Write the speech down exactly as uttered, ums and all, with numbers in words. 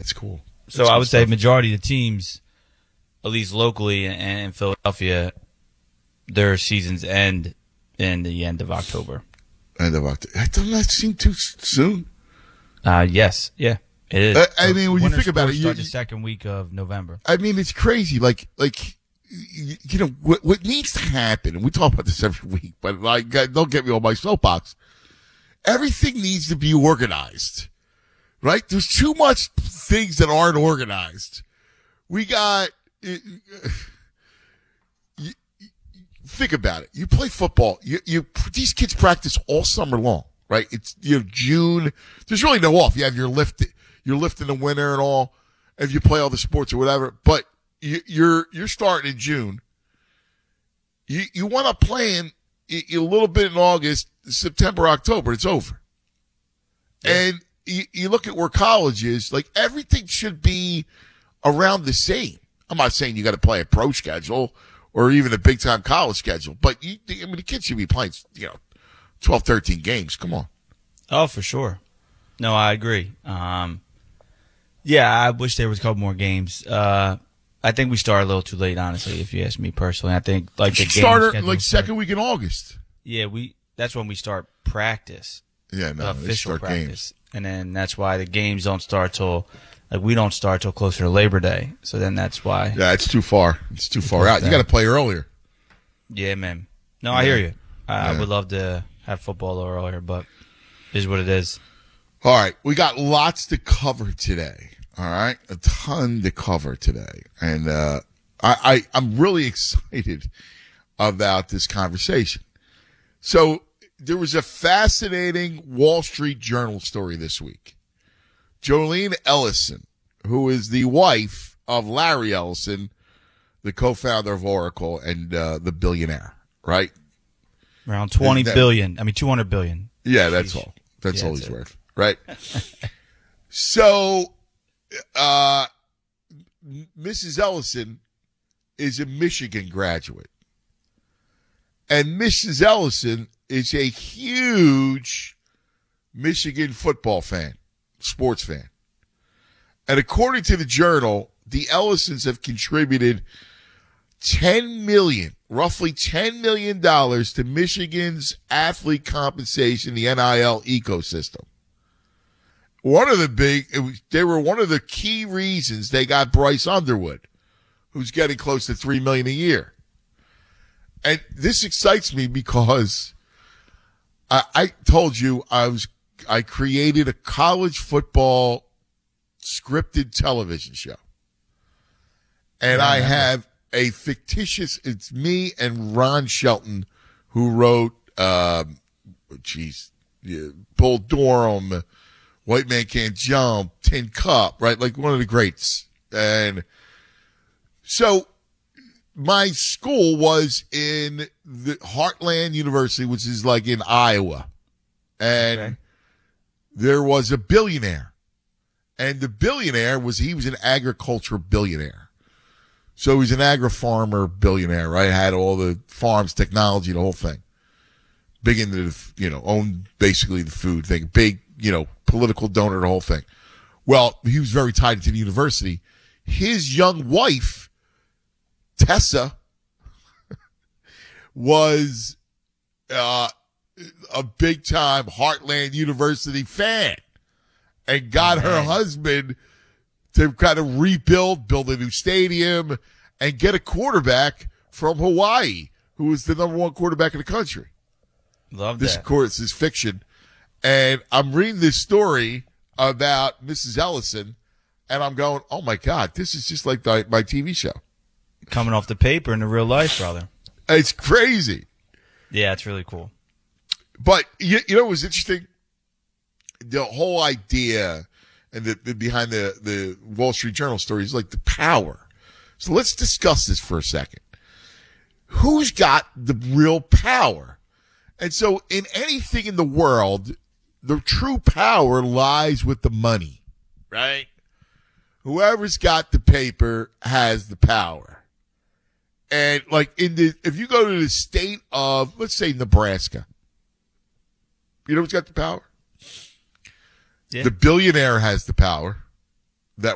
That's cool. That's so I cool would say stuff. majority of the teams, at least locally and in Philadelphia, their seasons end in the end of October. End of October. Doesn't that seem too soon? Uh, yes, yeah, it is. Uh, I mean, when you Winter think about it, sports you, start the second week of November. I mean, it's crazy. Like, like you, you know, what, what needs to happen, and we talk about this every week, but like, don't get me on my soapbox. Everything needs to be organized, right? There's too much things that aren't organized. We got. Uh, you, think about it. You play football. You, you, these kids practice all summer long, right? It's, you know, June. There's really no off. You have your lift, your lift in the winter and all, if you play all the sports or whatever, but you, you're, you're starting in June. You, you want to play in a little bit in August, September, October. It's over. Yeah. And you, you look at where college is, like everything should be around the same. I'm not saying you got to play a pro schedule or even a big time college schedule, but you, I mean, the kids should be playing, you know, twelve, thirteen games. Come on. Oh, for sure. No, I agree. Um, yeah, I wish there was a couple more games. Uh, I think we started a little too late, honestly, if you ask me personally. I think like the game started like second week in August. Yeah, we. That's when we start practice. Yeah, no, official start practice, games. And then that's why the games don't start till. Like, we don't start till closer to Labor Day. So then that's why. Yeah, it's too far. It's too far out. You got to play earlier. Yeah, man. No, I yeah. hear you. I, yeah. I would love to have football earlier, but it is what it is. All right. We got lots to cover today. All right. A ton to cover today. And uh, I, I, I'm really excited about this conversation. So there was a fascinating Wall Street Journal story this week. Jolene Ellison, who is the wife of Larry Ellison, the co-founder of Oracle and uh, the billionaire, right? Around twenty that, billion. I mean, two hundred billion. Yeah, that's Sheesh. all. That's yeah, all that's he's it. worth, right? So, uh, Missus Ellison is a Michigan graduate. And Missus Ellison is a huge Michigan football fan. Sports fan. And according to the Journal, the Ellisons have contributed ten million, roughly ten million dollars to Michigan's athlete compensation, the N I L ecosystem. One of the big, it was, they were one of the key reasons they got Bryce Underwood, who's getting close to three million dollars a year. And this excites me because I, I told you I was I created a college football scripted television show. And I have a fictitious, it's me and Ron Shelton who wrote, um, geez, yeah, Bull Durham, White Man Can't Jump, Tin Cup, right? Like one of the greats. And so my school was in the Heartland University, which is like in Iowa. And okay. There was a billionaire. And the billionaire was, he was an agriculture billionaire. So he's an agri-farmer billionaire, right? Had all the farms, technology, the whole thing. Big into the, you know, owned basically the food thing. Big, you know, political donor, the whole thing. Well, he was very tied to the university. His young wife, Tessa, was, uh, a big time Heartland University fan and got her husband to kind of rebuild, build a new stadium and get a quarterback from Hawaii who was the number one quarterback in the country. Love this, that. Of course, is fiction. And I'm reading this story about Missus Ellison and I'm going, oh my God, this is just like the, my T V show. Coming off the paper in the real life, brother. It's crazy. Yeah, it's really cool. But you, you know what was interesting? The whole idea and the, the behind the, the Wall Street Journal story is like the power. So let's discuss this for a second. Who's got the real power? And so in anything in the world, the true power lies with the money, right? Whoever's got the paper has the power. And like in the, if you go to the state of, let's say Nebraska, you know who's got the power? Yeah. The billionaire has the power.